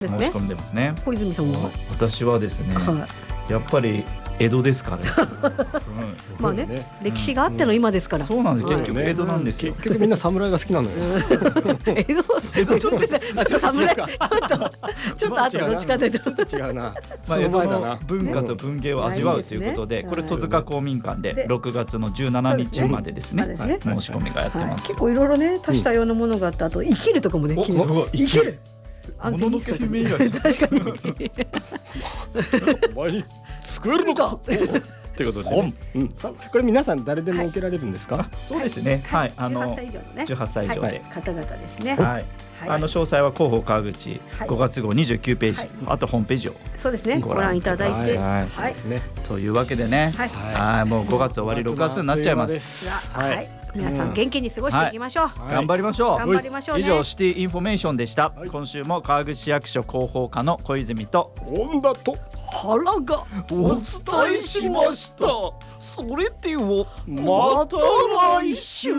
ですね。 申し込んでますね。 小泉さんは。 私はですね、 はやっぱり江戸ですから、 まあね、歴史があっての今ですから。 そうなんです。 はい結局江戸なんですよ。 結局みんな侍が好きなのよ。 江戸ちょっと侍ちょっと後どっちかというと違うな。 まあ、江戸前だなの文化と文芸を味わうということで、これ戸塚公民館で6月の17日までですね、申し込みがやってます。 結構いろいろね、多種多様なものがあって、あと生きるとかもね、 すごい生きる。 もののけ姫以来確かに。 お前に救えるのか。ってことでね、これ皆さん誰でも受けられるんですか？ そうですね。はい、 18歳以上のね、 18歳以上で方々ですね。 はい。詳細は広報川口5月号29ページ、あとホームページをそうですね、ご覧いただいて、はい。 というわけでね、はい、もう5月終わり6月になっちゃいます。 はい。皆さん元気に過ごしていきましょう。 頑張りましょう。 頑張りましょうね。 以上シティインフォメーションでした。今週も川口市役所広報課の小泉と本田と原がお伝えしました。それではまた来週。